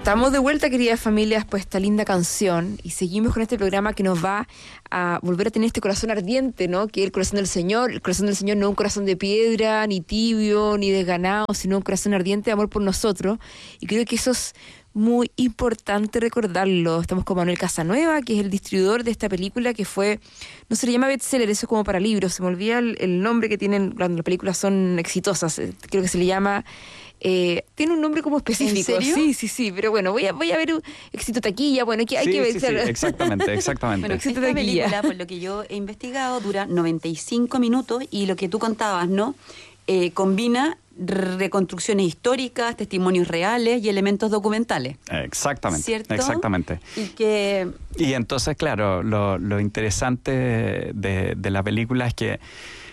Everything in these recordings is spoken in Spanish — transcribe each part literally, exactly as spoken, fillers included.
Estamos de vuelta, queridas familias, pues esta linda canción, y seguimos con este programa que nos va a volver a tener este corazón ardiente, ¿no? Que es el corazón del Señor. El corazón del Señor no es un corazón de piedra, ni tibio, ni desganado, sino un corazón ardiente de amor por nosotros. Y creo que eso es muy importante recordarlo. Estamos con Manuel Casanueva, que es el distribuidor de esta película, que fue, no se le llama bestseller, eso es como para libros, se me olvida el, el nombre que tienen cuando las películas son exitosas. Creo que se le llama... Eh, tiene un nombre como específico. ¿En serio? Sí, sí, sí, pero bueno, voy a, voy a ver un éxito taquilla, bueno, hay que, hay sí, que ver. Sí, sí, exactamente, exactamente. Bueno, Éxito esta taquilla. película, por lo que yo he investigado, dura noventa y cinco minutos y lo que tú contabas, ¿no? Eh, combina reconstrucciones históricas, testimonios reales y elementos documentales. Exactamente, ¿Cierto? exactamente. Y que... Y entonces, claro, lo, lo interesante de, de la película es que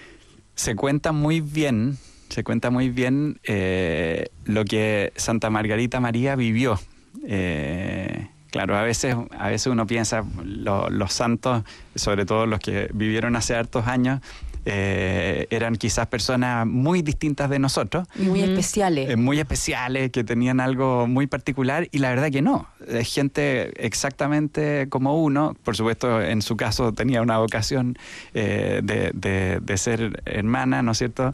se cuenta muy bien... Se cuenta muy bien eh, lo que Santa Margarita María vivió. Eh, claro, a veces, a veces uno piensa, lo, los santos, sobre todo los que vivieron hace hartos años, eh, eran quizás personas muy distintas de nosotros. Muy Uh-huh. especiales. Eh, muy especiales, que tenían algo muy particular, y la verdad que no. Es gente exactamente como uno. Por supuesto, en su caso tenía una vocación eh, de, de, de ser hermana, ¿no es cierto?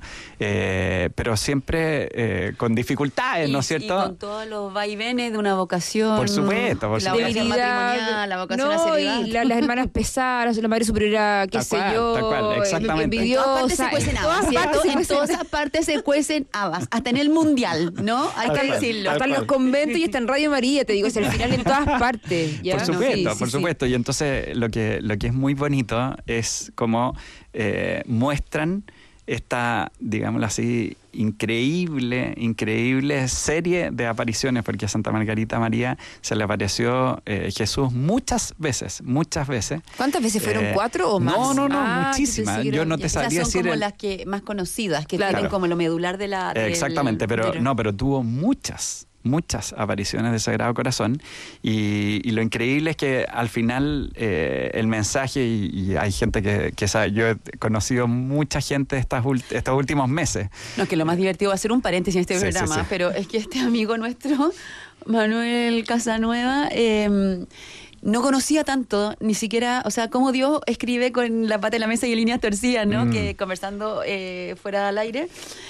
Eh, pero siempre eh, con dificultades, ¿no es cierto? Y con todos los vaivenes de una vocación. Por supuesto, por la supuesto. vocación matrimonial, la vocación a no, celibato. y la- las hermanas pesadas, la madre superiora, qué Tal sé cual, yo, tal cual, exactamente. En todas partes se envidiosa, cuecen en habas, todas ¿cierto? partes se En cuecen- todas partes se cuecen habas, hasta en el mundial, ¿no? Hay Tal que cual, decirlo. tal hasta en los cual. conventos y está en Radio María, te digo, o sea, al final en todas partes. ¿ya? Por supuesto, Sí, sí, por sí. supuesto. Y entonces lo que, lo que es muy bonito es cómo eh, muestran esta, digámoslo así, increíble, increíble serie de apariciones, porque a Santa Margarita María se le apareció eh, Jesús muchas veces, muchas veces. ¿Cuántas veces fueron? Eh, ¿Cuatro o más? No, no, no, Ah, muchísimas. yo pensé que Yo eran- no te Esas sabría son decir... como el- las que más conocidas, que Claro. tienen como lo medular de la... del- Exactamente, pero del- no, pero tuvo muchas, muchas apariciones de Sagrado Corazón, y, y lo increíble es que al final eh, el mensaje, y, y hay gente que, que sabe, yo he conocido mucha gente estas ult- estos últimos meses. No, es que lo más divertido va a ser un paréntesis en este Sí, programa, sí, sí. pero es que este amigo nuestro, Manuel Casanueva, eh, no conocía tanto, ni siquiera, o sea, cómo Dios escribe con la pata en la mesa y en líneas torcidas, ¿no? Mm. Que conversando eh, fuera del aire,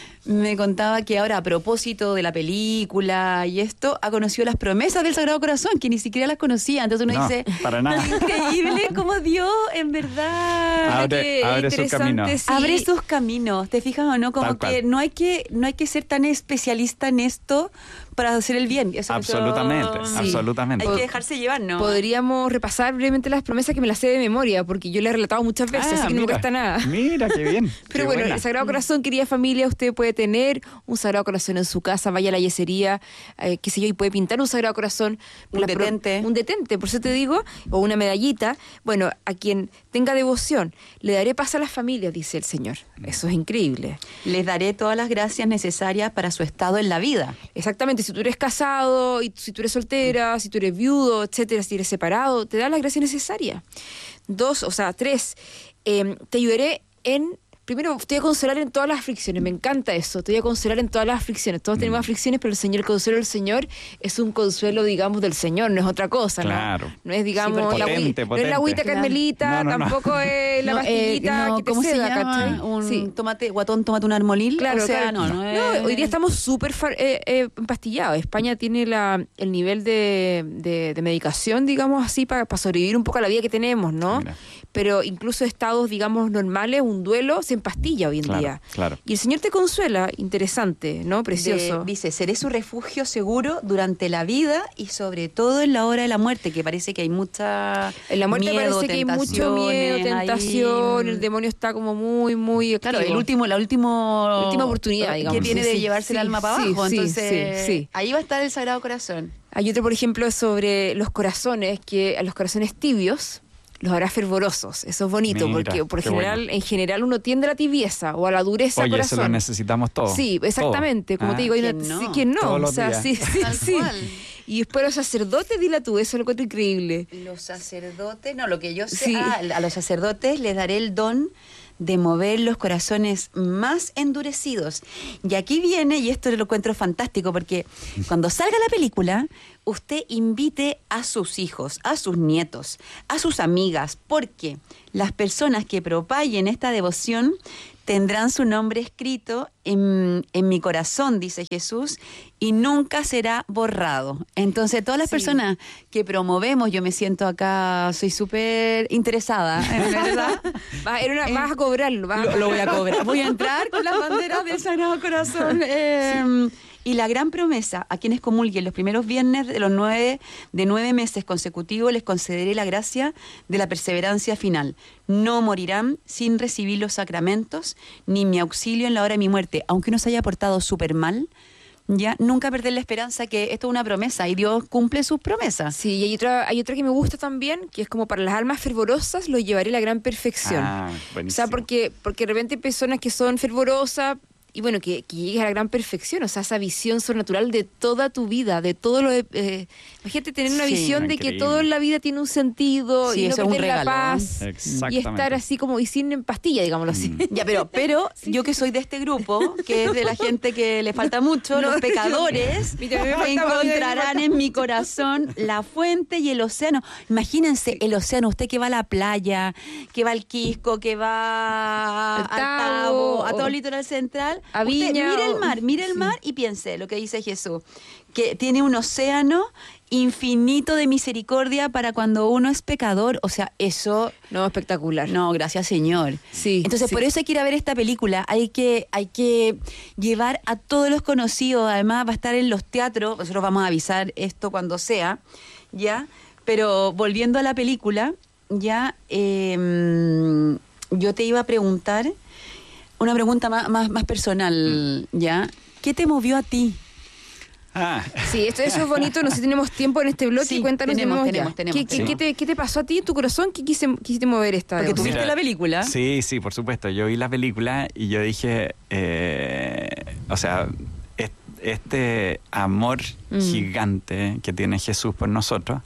me contaba que ahora, a propósito de la película y esto, ha conocido las promesas del Sagrado Corazón, que ni siquiera las conocía. Entonces uno No, dice, para nada. increíble como Dios, en verdad. Abre- Qué abre sus interesante, caminos. sí. Abre sus caminos, ¿te fijas o no? Como Tal que cual. no hay que no hay que ser tan especialista en esto para hacer el bien. Eso- Absolutamente, eso- absolutamente. Hay que dejarse llevar, ¿no? Podríamos repasar brevemente las promesas que me las sé de memoria, porque yo las he relatado muchas veces, Ah, así que no me mira, cuesta nada. Mira, qué bien. Pero qué bueno, buena. el Sagrado Corazón, querida familia, usted puede tener un Sagrado Corazón en su casa, vaya a la yesería, eh, qué sé yo, y puede pintar un Sagrado Corazón. Un Las pro- detente. Un detente, por eso te digo, o una medallita. Bueno, a quien tenga devoción, le daré paz a las familias, dice el Señor. Eso es increíble. Les daré todas las gracias necesarias para su estado en la vida. Exactamente, si tú eres casado, y si tú eres soltera, si tú eres viudo, etcétera, si eres separado, te da las gracias necesarias. Dos, o sea, tres, eh, te ayudaré en... Primero, te voy a consolar en todas las aflicciones. Me encanta eso. Te voy a consolar en todas las aflicciones. Todos tenemos aflicciones, pero el Señor, el consuelo del Señor es un consuelo, digamos, del Señor. No es otra cosa, ¿no? Claro. No es, digamos, Sí, porque- la, Potente, agüita, no es la agüita potente. carmelita, No, no, no. tampoco es la No, eh, pastillita no, que te ¿cómo seda, se llama? ¿cachai? Un Sí. tomate, guatón, tomate un armolil. Claro, o sea, claro. no, no, No, es- hoy día estamos súper far- eh, eh, empastillados. España tiene la, el nivel de, de, de medicación, digamos así, para sobrevivir un poco a la vida que tenemos, ¿no? Mira. Pero incluso estados, digamos, normales, un duelo se empastilla hoy en Claro, día. claro. Y el Señor te consuela, interesante, ¿no? Precioso. De- dice, seré su refugio seguro durante la vida y sobre todo en la hora de la muerte, que parece que hay mucha En la muerte miedo, parece que hay mucho miedo, tentaciones, ahí. tentación, el demonio está como muy, muy Claro, activo. el último, la último, La última oportunidad, digamos. que tiene Sí, de sí, llevarse sí, el alma para sí, abajo. sí, Entonces, sí, sí. ahí va a estar el Sagrado Corazón. Hay otro, por ejemplo, sobre los corazones, que a los corazones tibios los hará fervorosos. Eso es bonito, Mira, porque por qué general, bueno. en general uno tiende a la tibieza o a la dureza Oye, corazón. eso lo necesitamos todos. Sí, exactamente. Todo. Como Ah, te digo, hay una- ¿quién no? sí, ¿quién no? Todos O los sea, días. sí, sí, Tal sí. cual. Y después los sacerdotes, dila tú, eso lo encuentro increíble. Los sacerdotes, no, lo que yo sé, Sí. ah, a los sacerdotes les daré el don de mover los corazones más endurecidos. Y aquí viene, y esto lo encuentro fantástico, porque cuando salga la película, usted invite a sus hijos, a sus nietos, a sus amigas, porque las personas que propaguen esta devoción tendrán su nombre escrito en, en mi corazón, dice Jesús, y nunca será borrado. Entonces, todas las sí. personas que promovemos, yo me siento acá, soy súper interesada, ¿verdad? Va, era una, eh, vas a cobrarlo. Vas lo, a lo voy a cobrar. Voy a entrar con las banderas del Sagrado Corazón. Eh, sí. Y la gran promesa, a quienes comulguen los primeros viernes de los nueve, de nueve meses consecutivos, les concederé la gracia de la perseverancia final. No morirán sin recibir los sacramentos, ni mi auxilio en la hora de mi muerte. Aunque uno se haya portado súper mal, ya nunca perder la esperanza que esto es una promesa y Dios cumple sus promesas. Sí, y hay otra, hay otra que me gusta también, que es como para las almas fervorosas lo llevaré a la gran perfección. Ah, buenísimo. O sea, porque, porque de repente hay personas que son fervorosas, y bueno, que, que llegues a la gran perfección, o sea, esa visión sobrenatural de toda tu vida, de todo lo... Eh, imagínate tener una sí, visión increíble. De que todo en la vida tiene un sentido, sí, y no perder la paz, Exactamente. y estar así como, y sin pastilla, digámoslo así. Mm. Ya, pero, pero sí. yo que soy de este grupo, que es de la gente que le falta mucho, no, los pecadores, yo, me encontrarán en mi corazón la fuente y el océano. Imagínense el océano, usted que va a la playa, que va al Quisco, que va al Tabo, a todo el litoral central, a usted Viña, mire el mar, mire el sí. mar y piense lo que dice Jesús, que tiene un océano infinito de misericordia para cuando uno es pecador, o sea, eso... No, espectacular. No, gracias Señor. Sí. Entonces, sí. por eso hay que ir a ver esta película, hay que, hay que llevar a todos los conocidos, además va a estar en los teatros, nosotros vamos a avisar esto cuando sea, ¿ya? Pero volviendo a la película, ya, eh, yo te iba a preguntar... Una pregunta más, más, más personal, ¿ya? ¿Qué te movió a ti? Ah. Sí, esto, eso es bonito, no sé si tenemos tiempo en este bloque, Sí, cuéntanos. tenemos, tenemos, tenemos, ya. tenemos, ¿Qué, tenemos. ¿qué, te, ¿Qué te pasó a ti en tu corazón? ¿Qué quise, quisiste mover esta? Porque tú devoción? viste la película. Sí, sí, por supuesto. Yo vi la película y yo dije, eh, o sea, est- este amor Mm. gigante que tiene Jesús por nosotros,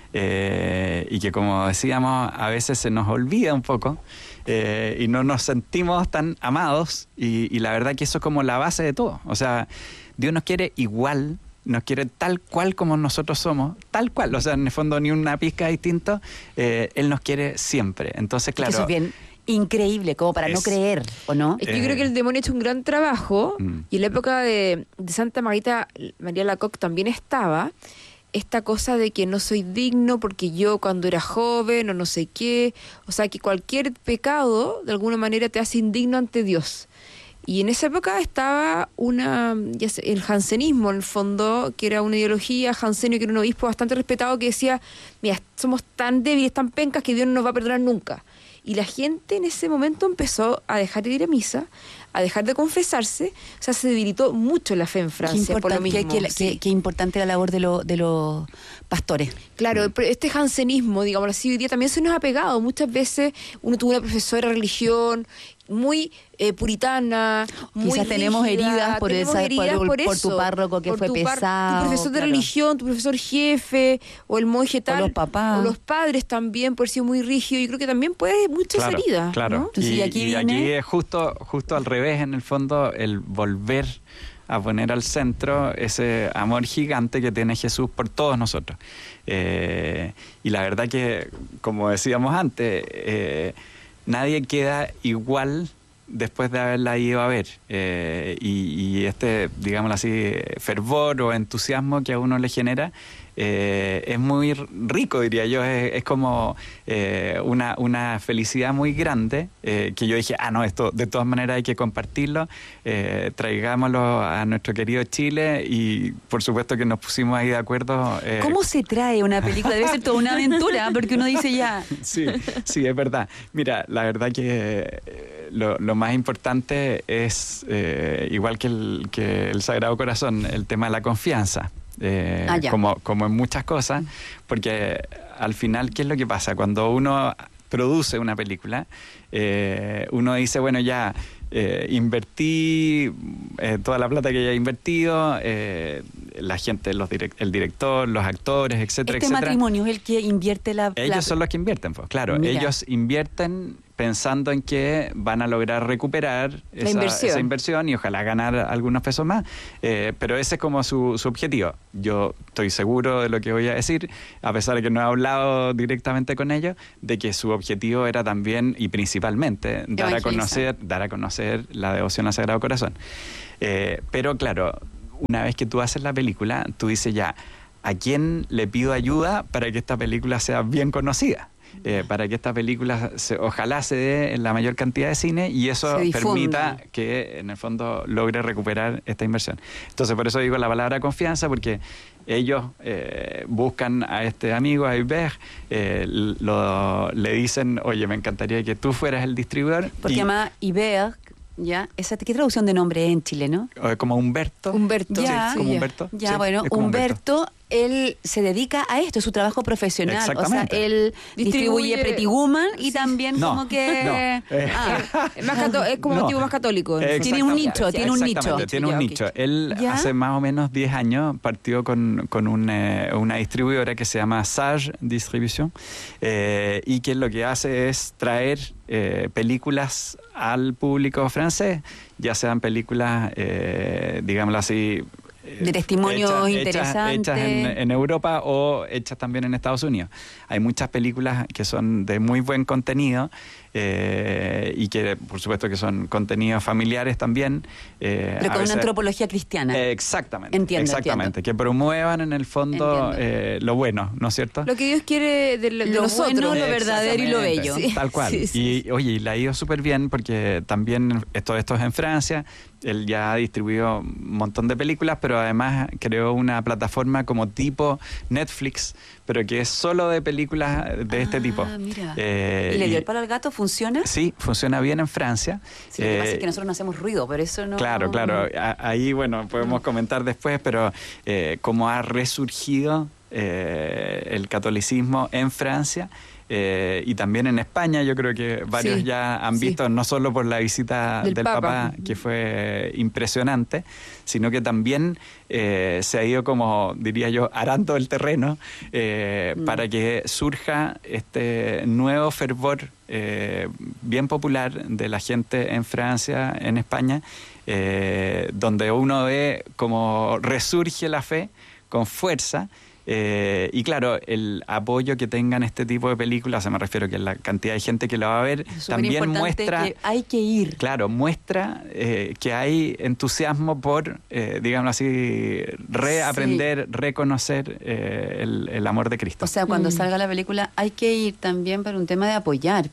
eh, y que como decíamos, a veces se nos olvida un poco, eh, y no nos sentimos tan amados, y, y la verdad que eso es como la base de todo. O sea, Dios nos quiere igual, nos quiere tal cual como nosotros somos, tal cual, o sea, en el fondo ni una pizca distinto, eh, Él nos quiere siempre. Entonces, claro... Eso es bien increíble, como para Es- no creer, ¿o no? Es que yo Eh. creo que el demonio ha hecho un gran trabajo, Mm. y en la época de, de Santa Margarita, María Alacoque también estaba esta cosa de que no soy digno porque yo cuando era joven o no sé qué, o sea que cualquier pecado de alguna manera te hace indigno ante Dios. Y en esa época estaba una ya sé, el jansenismo, en el fondo, que era una ideología, Jansenio, que era un obispo bastante respetado, que decía, mira, somos tan débiles, tan pencas, que Dios no nos va a perdonar nunca. Y la gente en ese momento empezó a dejar de ir a misa, a dejar de confesarse, o sea, se debilitó mucho la fe en Francia por lo mismo. Qué, qué, sí. qué, qué importante la labor de, lo, de los pastores. Claro, pero este jansenismo, digamos así, hoy día también se nos ha pegado. Muchas veces uno tuvo una profesora de religión muy eh, puritana, muy Quizás tenemos rígida, heridas por tenemos esa- heridas por- por por eso, tu párroco que por fue tu par- pesado, tu profesor de claro. religión, tu profesor jefe, o el monje tal. los papás. O los padres también, por ser muy rígido. Yo creo que también puede haber muchas Claro, heridas. claro. ¿no? Entonces, y, y aquí y viene- aquí es justo, justo al revés, en el fondo, el volver a poner al centro ese amor gigante que tiene Jesús por todos nosotros. Eh, y la verdad que, como decíamos antes, eh, nadie queda igual después de haberla ido a ver. Eh, y, y este, digámoslo así, fervor o entusiasmo que a uno le genera, eh, es muy rico, diría yo. Es, es como eh, una, una felicidad muy grande, eh, que yo dije, ah, no, esto de todas maneras hay que compartirlo, eh, traigámoslo a nuestro querido Chile, y por supuesto que nos pusimos ahí de acuerdo. Eh, ¿Cómo se trae una película? Debe ser toda una aventura, porque uno dice ya... Sí, sí, es verdad. Mira, la verdad que eh, lo, lo más importante es, eh, igual que el, que el Sagrado Corazón, el tema de la confianza. Eh, Ah, ya. como, como en muchas cosas, porque al final, ¿qué es lo que pasa? Cuando uno produce una película, eh, uno dice, bueno, ya eh, invertí eh, toda la plata que haya invertido, eh, la gente, los direct- el director, los actores, etcétera, Este etcétera. matrimonio es el que invierte la... Ellos la- son los que invierten, pues, claro. Mira. Ellos invierten pensando en que van a lograr recuperar esa inversión. esa inversión y ojalá ganar algunos pesos más. Eh, pero ese es como su, su objetivo. Yo estoy seguro de lo que voy a decir, a pesar de que no he hablado directamente con ellos, de que su objetivo era también y principalmente dar a conocer, dar a conocer la devoción al Sagrado Corazón. Eh, pero claro, una vez que tú haces la película, tú dices ya, ¿a quién le pido ayuda para que esta película sea bien conocida? Eh, para que esta película se, ojalá se dé en la mayor cantidad de cine y eso permita que en el fondo logre recuperar esta inversión. Entonces por eso digo la palabra confianza, porque ellos eh, buscan a este amigo, a Hubert, eh, lo, le dicen, oye, me encantaría que tú fueras el distribuidor. Porque y, además Hubert, ¿ya? Esa, ¿qué traducción de nombre es en Chile, no? Como Humberto. Humberto. Ya, sí, como ya. Humberto. Ya, sí, bueno, Humberto, Humberto, él se dedica a esto, es su trabajo profesional. Exactamente. O sea, él distribuye, Distribuye- Pretty Woman y Sí. también No, como que... no, eh. Ah, Es, más cato- es como No. un tipo más católico. Eh, Tiene un exactamente. nicho, tiene un nicho. Exactamente, tiene un Ya, ok. nicho. Él ¿Ya? hace más o menos diez años partió con, con un, eh, una distribuidora que se llama Sage Distribution eh, y que lo que hace es traer eh, películas al público francés, ya sean películas, eh, digámoslo así, eh, De testimonios hechas- hechas- interesantes. hechas en, en Europa o hechas también en Estados Unidos. Hay muchas películas que son de muy buen contenido eh, y que por supuesto que son contenidos familiares también. eh, pero a con veces- una antropología cristiana. eh, exactamente. Entiendo, exactamente. entiendo. Que promuevan en el fondo Entiendo. eh, lo bueno, ¿no es cierto? Lo que Dios quiere de, lo- de Lo nosotros. bueno, lo verdadero y lo Exactamente, bello. Sí. Tal cual. Sí, sí, y oye, y le ha ido súper bien porque también esto, esto es en Francia. Él ya distribuyó un montón de películas, pero además creó una plataforma como tipo Netflix, pero que es solo de películas de este Ah, tipo. mira. Eh, ¿Y le dio y- el palo al gato? ¿Funciona? Sí, funciona bien en Francia. Sí, lo que pasa Eh, es que nosotros no hacemos ruido, pero eso no... Claro, claro. A- Ahí, bueno, podemos comentar después, pero eh, cómo ha resurgido eh, el catolicismo en Francia eh, y también en España. Yo creo que varios Sí, ya han sí. visto, no solo por la visita del, Del Papa. Papa. que fue impresionante, sino que también eh, se ha ido, como diría yo, arando el terreno eh, Mm. para que surja este nuevo fervor eh, bien popular de la gente en Francia, en España, eh, donde uno ve como resurge la fe con fuerza. Eh, y claro, el apoyo que tengan este tipo de películas, se me refiero que la cantidad de gente que lo va a ver, Es también superimportante muestra... que hay que ir. Claro, muestra eh, que hay entusiasmo por, eh, digamos así, reaprender, reconocer eh, el, el amor de Cristo. O sea, cuando Mm. salga la película hay que ir también para un tema de apoyar,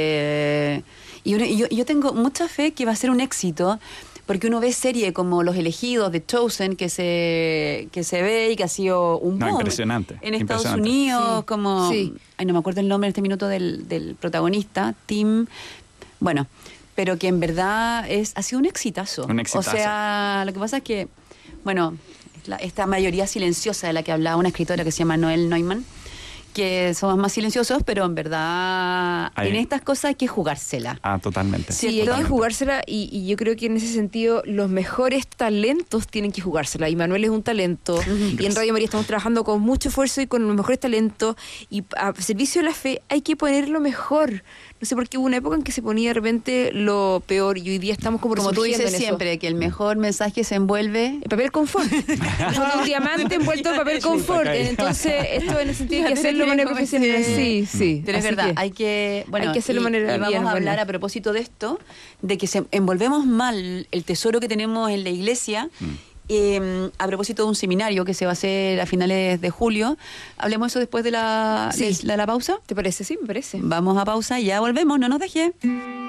porque y uno- y yo, yo tengo mucha fe que va a ser un éxito, porque uno ve series como Los Elegidos, de Chosen, que se que se ve y que ha sido un No, boom impresionante, en Estados impresionante. Unidos, Sí, como sí. ay, no me acuerdo el nombre en este minuto del, del protagonista, Tim, bueno, pero que en verdad es ha sido un exitazo. Un exitazo. O sea, lo que pasa es que, bueno, la- esta mayoría silenciosa de la que hablaba una escritora que se llama Noel Neumann, que somos más silenciosos, pero en verdad Ahí. en estas cosas hay que jugársela. Ah, totalmente. Sí, hay que Totalmente. jugársela y, y yo creo que en ese sentido los mejores talentos tienen que jugársela y Manuel es un talento y en Radio María estamos trabajando con mucho esfuerzo y con los mejores talentos y a servicio de la fe hay que poner lo mejor. No sé por qué hubo una época en que se ponía de repente lo peor y hoy día estamos como Como tú resurgiendo dices en eso. siempre, que el mejor mensaje se envuelve. El papel confort. Como un diamante envuelto en papel confort. Entonces, esto en el sentido de que hacerlo de manera profesional. Sí, sí. Pero es Así verdad, que hay que, bueno, hay que hacerlo y, de manera y vamos bien, a bueno. hablar a propósito de esto, de que se envolvemos mal el tesoro que tenemos en la iglesia. Eh, a propósito de un seminario que se va a hacer a finales de julio, hablemos eso después de la, Sí. de la, la pausa. ¿Te parece? Sí, me parece. Vamos a pausa y ya volvemos, no nos deje.